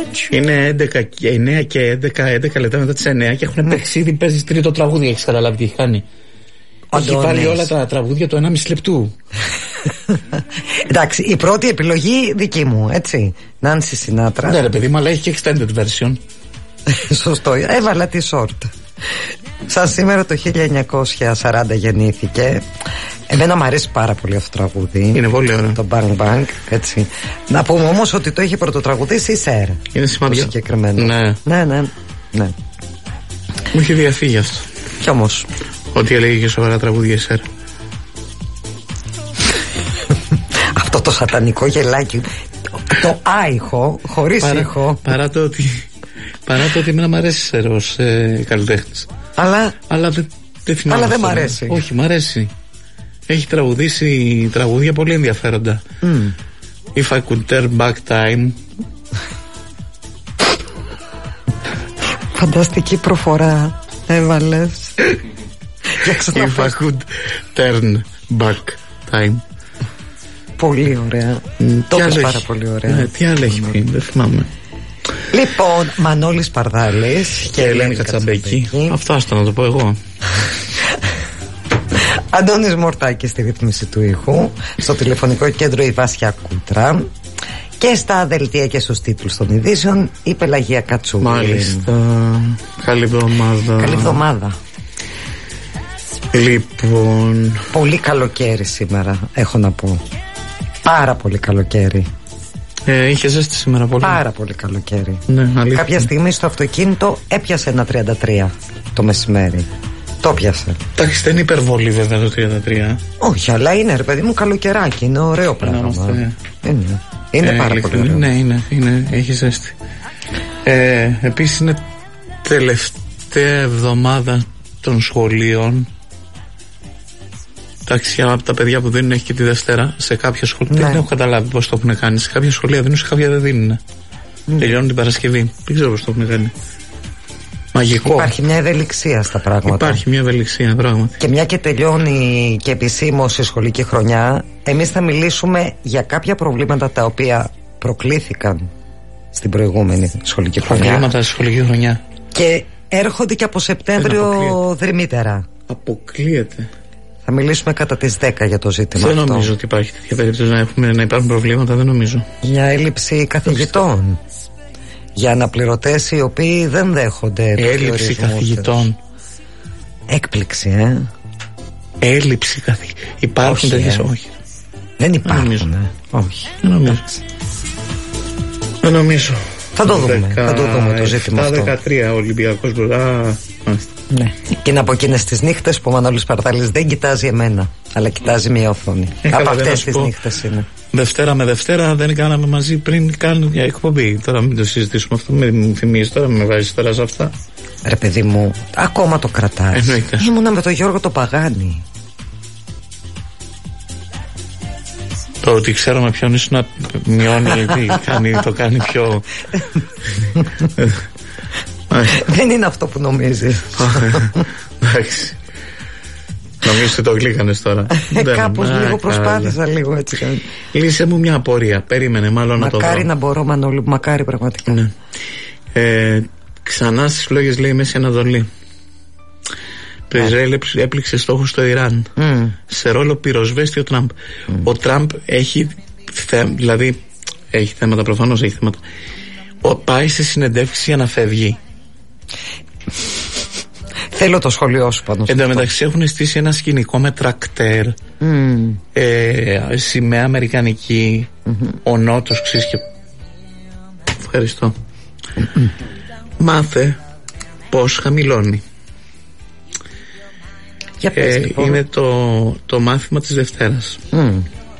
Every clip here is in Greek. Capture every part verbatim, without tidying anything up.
Είναι έντεκα, εννέα και έντεκα, έντεκα λεπτά μετά τις εννέα και έχουν παίξει ήδη, παίζει τρίτο τραγούδι. Έχεις καταλάβει τι έχει κάνει? Έχει βάλει όλα τα τραγούδια του ενάμιση λεπτού. Εντάξει, η πρώτη επιλογή δική μου, έτσι. Νάνση Σινάτρα. Ναι ρε παιδί μου, αλλά έχει και extended version. Σωστό, έβαλα τη short. Σαν σήμερα το χίλια εννιακόσια σαράντα γεννήθηκε. Εμένα μου αρέσει πάρα πολύ αυτό το τραγούδι. Είναι πολύ ωραίο. Το Bang Bang, έτσι. Να πούμε όμως ότι το έχει πρωτοτραγουδήσει η Σερ. Είναι σημαντικό. Συγκεκριμένο. Ναι. Ναι, ναι, ναι. Μου είχε διαφύγει αυτό. Κι όμως. Ότι έλεγε και σοβαρά τραγούδια η Σερ. Αυτό το σατανικό γελάκι. Το άϊχο, χωρίς παρά, ήχο. Παρά το ότι, παρά το ότι εμένα μου αρέσει η Σερ ως ε, καλλιτέχνης. Αλλά, αλλά δεν, δεν θυμάμαι. Αλλά δεν μ' αυτό, αρέσει. Όχι, μ' αρέσει. Έχει τραγουδήσει τραγούδια πολύ ενδιαφέροντα. Mm. If I could turn back time. Φανταστική προφορά έβαλες. If I could turn back time. Πολύ ωραία. Mm, το είπες πάρα πολύ ωραία. Ναι, τι άλλο έχει πει, δεν θυμάμαι. Λοιπόν, Μανώλης Παρδάλης και Ελένη Κατσαμπέκη. Αυτό άστο να το πω εγώ. Αντώνης Μορτάκης στη ρύθμιση του ήχου. Στο τηλεφωνικό κέντρο η Βάσια Κούτρα. Και στα δελτία και στους τίτλους των ειδήσεων η Πελαγία Κατσούλη. Μάλιστα. Καλή εβδομάδα. Καλή εβδομάδα. Λοιπόν, πολύ καλοκαίρι σήμερα, έχω να πω. Πάρα πολύ καλοκαίρι. ε, Είχε ζέστη σήμερα πολύ. Πάρα πολύ καλοκαίρι. Ναι, αλήθεια. Κάποια στιγμή στο αυτοκίνητο έπιασε ένα τριάντα τρία το μεσημέρι. Το πιάσε. Εντάξει, δεν είναι υπερβολή βέβαια το τριάντα τρία. Όχι, αλλά είναι ρε παιδί μου καλοκαιράκι. Είναι ωραίο πράγμα. Είναι, είναι ε, πάρα πολύ ωραίο. Ναι, είναι, είναι, έχει ζέστη. ε, Επίσης είναι τελευταία εβδομάδα των σχολείων. Εντάξει, από τα παιδιά που δίνουν έχει και τη Δευτέρα. Σε κάποια σχολεία, ναι. Δεν έχω καταλάβει πώς το έχουν κάνει. Σε κάποια σχολεία δίνουν, σε κάποια δεν δίνουν. Mm. Τελειώνουν την Παρασκευή. Δεν ξέρω πώς το έχουν κάνει. Μαγικό. Υπάρχει μια ευελιξία στα πράγματα. Υπάρχει μια ευελιξία, πράγματι. Και μια και τελειώνει και επισήμως η σχολική χρονιά, εμείς θα μιλήσουμε για κάποια προβλήματα τα οποία προκλήθηκαν στην προηγούμενη σχολική χρονιά. Προβλήματα στη σχολική χρονιά. Και έρχονται και από Σεπτέμβριο δρυμύτερα. Αποκλείεται. Θα μιλήσουμε κατά τις δέκα για το ζήτημα δεν αυτό. Δεν νομίζω ότι υπάρχει τέτοια περίπτωση να, έχουμε, να υπάρχουν προβλήματα, δεν νομίζω. Για έλλειψη καθηγητών. Για αναπληρωτές οι οποίοι δεν δέχονται. Έλλειψη καθηγητών. Έκπληξη, ε. Έλλειψη καθηγητών. Υπάρχουν τέτοιες, ε. όχι. Δεν υπάρχουν. Δεν ε. Όχι. Δεν νομίζω. Δεν νομίζω. Θα το δούμε. δεκα... Θα το δούμε το ζήτημα αυτό. δεκατρία Ολυμπιακός μπροστά. Ναι. Και είναι από εκείνες τις νύχτες που ο Μανώλης Παρδάλης δεν κοιτάζει εμένα, αλλά κοιτάζει μια οθόνη. Ε, από αυτές τις νύχτες είναι. Δευτέρα με Δευτέρα δεν κάναμε μαζί πριν κάνουμε μια εκπομπή. Τώρα μην το συζητήσουμε αυτό. Μην θυμίζει τώρα, με βάζει τώρα σε αυτά. Ρε παιδί μου, ακόμα το κρατάς. Εννοείται. Ήμουνα με τον Γιώργο το Παγάνη. Το ότι ξέρω με ποιον ήσουν να μειώνει, κάνει, το κάνει πιο. Δεν είναι αυτό που νομίζεις. Εντάξει. Νομίζω ότι το γλύκανες τώρα. Κάπως λίγο προσπάθησα λίγο έτσι. Λύσε μου μια απορία. Περίμενε μάλλον να το δω. Μακάρι να μπορώ, Μανώλη, μακάρι πραγματικά. Ναι. Ε, ξανά στις φλόγες λέει Μέση Ανατολή. Το Ισραήλ έπληξε στόχους στο Ιράν. Mm. Σε ρόλο πυροσβέστη ο Τραμπ. Mm. Ο Τραμπ έχει θέ, δηλαδή έχει θέματα, προφανώς έχει θέματα. Ο, πάει σε συνεντεύξη για να φεύγει. Θέλω το σχολείο σου πάνω. Εν τω μεταξύ έχουν στήσει ένα σκηνικό με τρακτέρ, mm. ε, σημαία αμερικανική, mm-hmm. ο Νότος, ξέρεις και... Ευχαριστώ. Mm-hmm. Μάθε πως χαμηλώνει. Για πες, ε, λοιπόν. Είναι το, το μάθημα της Δευτέρας. Mm.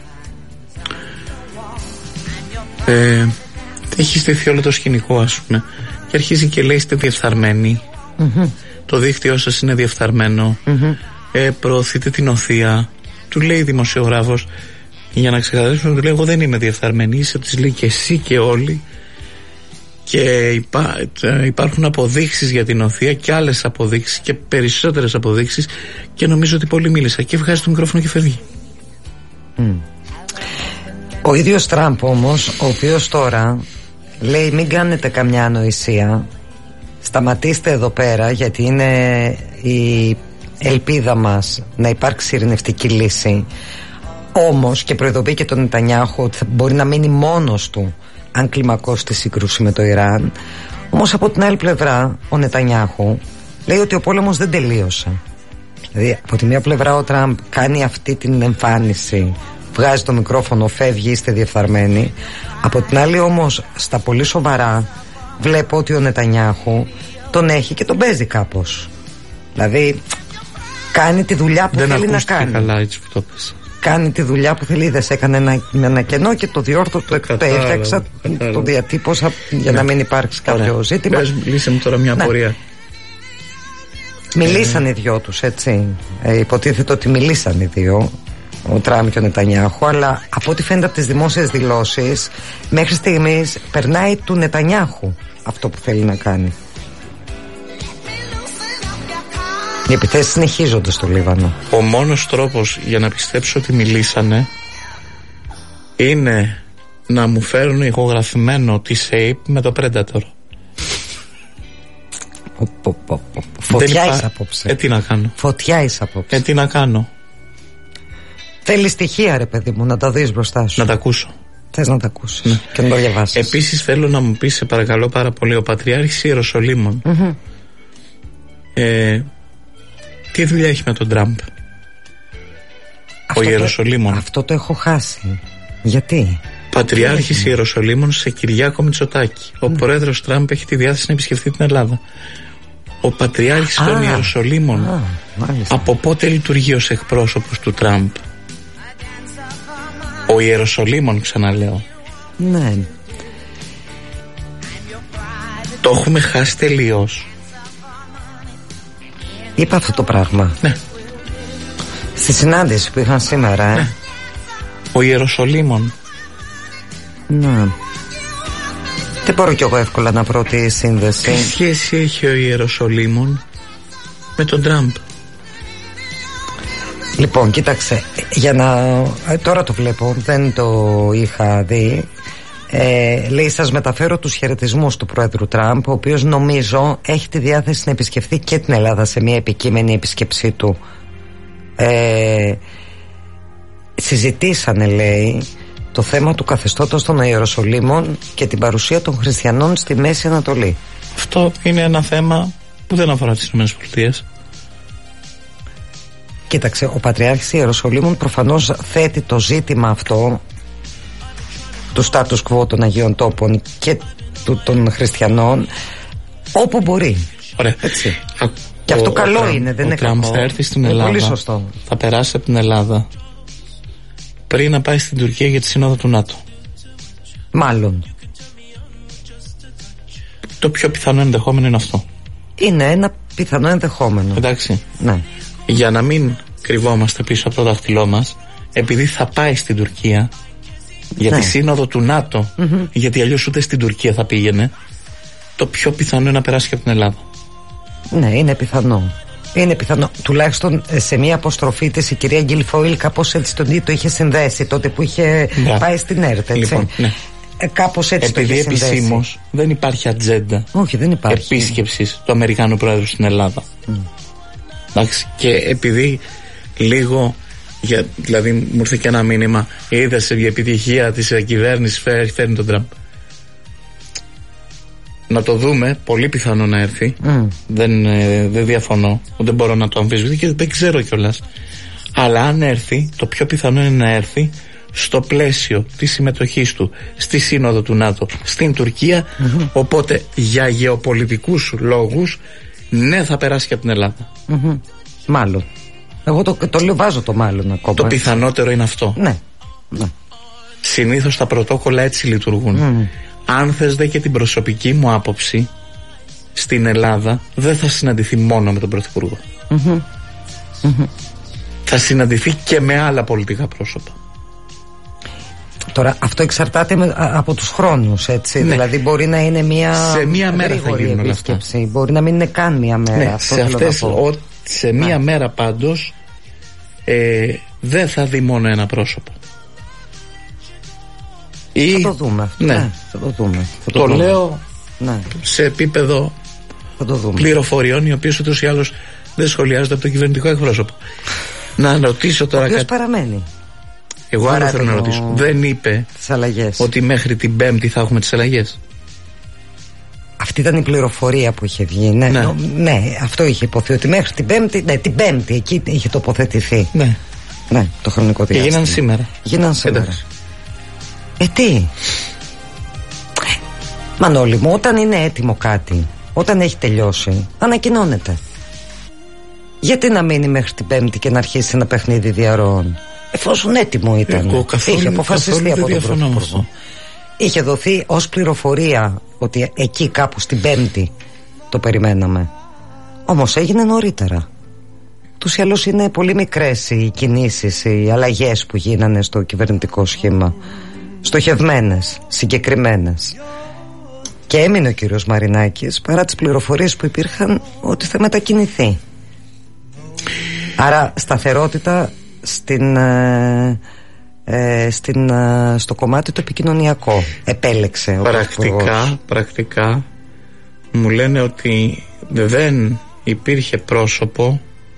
Ε, έχει στηθεί όλο το σκηνικό, ας πούμε, και αρχίζει και λέει είστε διεφθαρμένοι. Mm-hmm. Το δίκτυό σας είναι διεφθαρμένο. Mm-hmm. ε, Προωθείτε την οθεία. Του λέει δημοσιογράφος, για να ξεκαθαρίσουμε, του λέει εγώ δεν είμαι διεφθαρμένη. Είσαι, της λέει και εσύ και όλοι. Και υπά, υπάρχουν αποδείξεις για την οθεία και άλλες αποδείξεις και περισσότερες αποδείξεις. Και νομίζω ότι πολύ μίλησα. Και βγάζει το μικρόφωνο και φεύγει. Mm. Ο ίδιος Τραμπ όμως, ο οποίος τώρα Λέει μην κάνετε καμιά ανοησία, σταματήστε εδώ πέρα, γιατί είναι η ελπίδα μας να υπάρξει ειρηνευτική λύση. Όμως, και προειδοποιεί και τον Νετανιάχου ότι μπορεί να μείνει μόνος του αν κλιμακώσει τη σύγκρουση με το Ιράν. Όμως από την άλλη πλευρά ο Νετανιάχου λέει ότι ο πόλεμος δεν τελείωσε. Δηλαδή από τη μία πλευρά ο Τραμπ κάνει αυτή την εμφάνιση, βγάζει το μικρόφωνο, φεύγει, είστε διεφθαρμένοι. Από την άλλη όμως στα πολύ σοβαρά βλέπω ότι ο Νετανιάχου τον έχει και τον παίζει κάπως. Δηλαδή κάνει τη δουλειά που δεν θέλει να κάνει. Καλά, έτσι που το πες. Κάνει τη δουλειά που θέλει. Είδες, έκανε ένα, ένα κενό και το διόρθω, το έφτιαξα, το διατύπωσα για ναι. να μην υπάρξει κάποιο Ωραία. ζήτημα. Πες, λύσε μου τώρα μια ναι. απορία. Μιλήσαν ε... οι δυο τους, έτσι. Ε, υποτίθεται ότι μιλήσαν οι δύο, ο Τραμπ και ο Νετανιάχου, αλλά από ό,τι φαίνεται από τις δημόσιες δηλώσεις, μέχρι στιγμής περνάει του Νετανιάχου αυτό που θέλει να κάνει. Οι επιθέσεις συνεχίζονται στο Λίβανο. Ο μόνος τρόπος για να πιστέψω ότι μιλήσανε είναι να μου φέρουν ηχογραφημένο τη Shape με το Predator. Φωτιά είσαι απόψε. Ε, τι να κάνω. Φωτιά είσαι απόψε. Ε, τι να κάνω. Θέλει στοιχεία, ρε παιδί μου, να τα δεις μπροστά σου. Να τα ακούσω. Θες να τα ακούσεις ναι. και να το διαβάσεις. Επίσης θέλω να μου πεις, σε παρακαλώ πάρα πολύ, ο Πατριάρχης Ιεροσολύμων mm-hmm. ε, τι δουλειά έχει με τον Τραμπ, ο Ιεροσολύμων? Αυτό το έχω χάσει. Γιατί? Πατριάρχης Ιεροσολύμων σε Κυριάκο Μητσοτάκη. Ο mm. πρόεδρος Τραμπ έχει τη διάθεση να επισκεφτεί την Ελλάδα. Ο Πατριάρχης ah, των Ιεροσολύμων ah, από πότε λειτουργεί ως εκπρόσωπος του Τραμπ? Ο Ιεροσολύμων, ξαναλέω. Ναι. Το έχουμε χάσει τελείως. Είπα αυτό το πράγμα. Ναι. Στη συνάντηση που είχαν σήμερα, ε. Ναι. Ο Ιεροσολύμων. Ναι. Δεν μπορώ κι εγώ εύκολα να βρω τη σύνδεση. Τι σχέση έχει ο Ιεροσολύμων με τον Τραμπ? Λοιπόν, κοίταξε, για να... τώρα το βλέπω, δεν το είχα δει. Ε, λέει, σας μεταφέρω τους χαιρετισμούς του πρόεδρου Τραμπ, ο οποίος νομίζω έχει τη διάθεση να επισκεφθεί και την Ελλάδα σε μια επικείμενη επίσκεψή του. Ε, συζητήσανε, λέει, το θέμα του καθεστώτος των Ιεροσολύμων και την παρουσία των χριστιανών στη Μέση Ανατολή. Αυτό είναι ένα θέμα που δεν αφορά τις ΗΠΑ. Κοίταξε, ο Πατριάρχης Ιεροσολύμων προφανώς θέτει το ζήτημα αυτό του status quo των Αγίων Τόπων και του, των χριστιανών όπου μπορεί. Ωραία. Έτσι. Α, και αυτό ο, καλό ο, είναι, δεν ο είναι κακό. Θα έρθει στην Ελλάδα, πολύ σωστό. Θα περάσει από την Ελλάδα πριν να πάει στην Τουρκία για τη σύνοδο του ΝΑΤΟ. Μάλλον. Το πιο πιθανό ενδεχόμενο είναι αυτό. Είναι ένα πιθανό ενδεχόμενο. Εντάξει. Ναι. Για να μην κρυβόμαστε πίσω από το δάχτυλό μας, επειδή θα πάει στην Τουρκία για ναι. τη σύνοδο του ΝΑΤΟ, mm-hmm. γιατί αλλιώς ούτε στην Τουρκία θα πήγαινε, το πιο πιθανό είναι να περάσει και από την Ελλάδα. Ναι, είναι πιθανό. Είναι πιθανό. Τουλάχιστον σε μια αποστροφή της η κυρία Γκίλφοιλ κάπως έτσι τον το είχε συνδέσει τότε που είχε Μπράβο. πάει στην ΕΡΤ, έτσι. Λοιπόν, ναι. ε, κάπως έτσι επειδή το είχε συνδέσει. Επειδή επισήμως δεν υπάρχει ατζέντα Όχι, δεν υπάρχει. επίσκεψης του Αμερικάνου Πρόεδρου στην Ελλάδα. Mm. Εντάξει, και επειδή λίγο, για, δηλαδή μου ήρθε και ένα μήνυμα, είδες η επιτυχία της κυβέρνησης φέρνει, φέρνει τον Τραμπ. Να το δούμε, πολύ πιθανό να έρθει. Mm. Δεν, ε, δεν διαφωνώ, ούτε μπορώ να το αμφισβητήσω και δεν ξέρω κιόλας. Αλλά αν έρθει, το πιο πιθανό είναι να έρθει στο πλαίσιο της συμμετοχής του στη σύνοδο του ΝΑΤΟ στην Τουρκία. Mm-hmm. Οπότε για γεωπολιτικούς λόγους, ναι, θα περάσει και από την Ελλάδα. Mm-hmm. Μάλλον. Εγώ το, το λέω, βάζω το μάλλον ακόμα. Το πιθανότερο είναι αυτό. Ναι. ναι. Συνήθως τα πρωτόκολλα έτσι λειτουργούν. Mm. Αν θες δε και την προσωπική μου άποψη, στην Ελλάδα δεν θα συναντηθεί μόνο με τον Πρωθυπουργό. Mm-hmm. Mm-hmm. Θα συναντηθεί και με άλλα πολιτικά πρόσωπα. Τώρα αυτό εξαρτάται με, α, από τους χρόνους, έτσι. Ναι. Δηλαδή μπορεί να είναι μια σε μία μέρα θα γίνουν όλα αυτά. Μπορεί να μην είναι καν μία μέρα. Ναι, αυτό σε, αυτές, ο, σε μία ναι. μέρα πάντως ε, δεν θα δει μόνο ένα πρόσωπο. Ή... Θα το δούμε. Ναι, ναι θα το δούμε. Θα το, το δούμε. λέω ναι. σε επίπεδο θα το δούμε. πληροφοριών, οι οποίες ούτως ή άλλως δεν σχολιάζονται από το κυβερνητικό εκπρόσωπο. Να ρωτήσω τώρα κάτι. Ποιος παραμένει? Εγώ άλλο θέλω να ρωτήσω. Δεν είπε ότι μέχρι την Πέμπτη θα έχουμε τις αλλαγές? Αυτή ήταν η πληροφορία που είχε βγει. Ναι, ναι. ναι αυτό είχε υποθεί. Ότι μέχρι την Πέμπτη, ναι, την Πέμπτη εκεί είχε τοποθετηθεί. Ναι. Ναι, το χρονικό διάστημα. Και γίναν σήμερα. Γίναν σήμερα. Ε, τι. Μανώλη μου, όταν είναι έτοιμο κάτι, όταν έχει τελειώσει, ανακοινώνεται. Γιατί να μείνει μέχρι την Πέμπτη και να αρχίσει ένα παιχνίδι διαρροών, εφόσον έτοιμο ήταν? Εγώ καθόλου, είχε αποφασιστεί καθόλου από τον Πρωθυπουργό. Είχε δοθεί ως πληροφορία ότι εκεί κάπου στην Πέμπτη το περιμέναμε. Όμως έγινε νωρίτερα. Τους ή άλλως είναι πολύ μικρές οι κινήσεις, οι αλλαγές που γίνανε στο κυβερνητικό σχήμα. Στοχευμένες, συγκεκριμένες. Και έμεινε ο κύριος Μαρινάκης παρά τις πληροφορίες που υπήρχαν ότι θα μετακινηθεί. Άρα σταθερότητα στην, ε, ε, στην, ε, στο κομμάτι το επικοινωνιακό επέλεξε. Πρακτικά, πρακτικά μου λένε ότι δεν υπήρχε πρόσωπο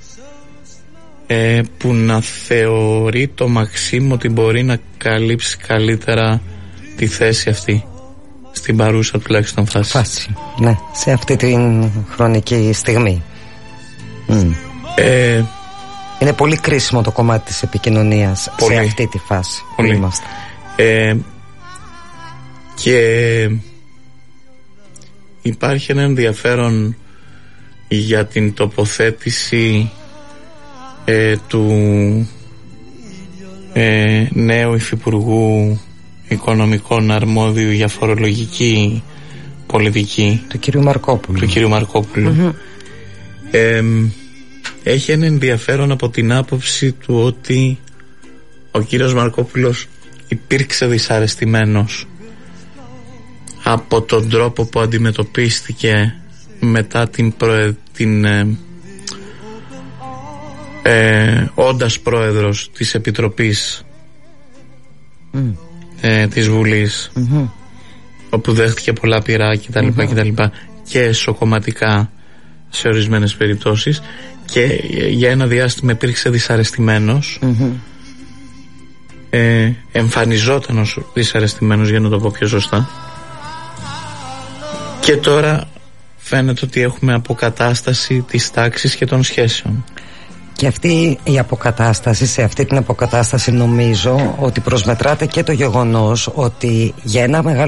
ε, που να θεωρεί το Μαξίμ ότι μπορεί να καλύψει καλύτερα τη θέση αυτή στην παρούσα τουλάχιστον φάση. Φάση, ναι, σε αυτή την χρονική στιγμή. Mm. Ε, Είναι πολύ κρίσιμο το κομμάτι της επικοινωνίας πολύ, σε αυτή τη φάση πολύ. που είμαστε. Ε, και υπάρχει ένα ενδιαφέρον για την τοποθέτηση ε, του ε, νέου υφυπουργού οικονομικών αρμόδιου για φορολογική πολιτική, του κυρίου Μαρκόπουλου, του κυρίου Μαρκόπουλου. Mm-hmm. Ε, έχει ένα ενδιαφέρον από την άποψη του ότι ο κύριος Μαρκόπουλος υπήρξε δυσαρεστημένος από τον τρόπο που αντιμετωπίστηκε μετά την, προε... την ε, ε, όντας πρόεδρος της Επιτροπής mm. ε, της Βουλής, mm-hmm. όπου δέχτηκε πολλά πειρά κτλ. Mm-hmm. κτλ. Και εσωκομματικά σε ορισμένες περιπτώσεις, και για ένα διάστημα υπήρξε δυσαρεστημένος, mm-hmm. ε, εμφανιζόταν ως δυσαρεστημένος, για να το πω πιο σωστά, και τώρα φαίνεται ότι έχουμε αποκατάσταση της τάξης και των σχέσεων. Και αυτή η αποκατάσταση, σε αυτή την αποκατάσταση νομίζω ότι προσμετράται και το γεγονός ότι για ένα μεγάλο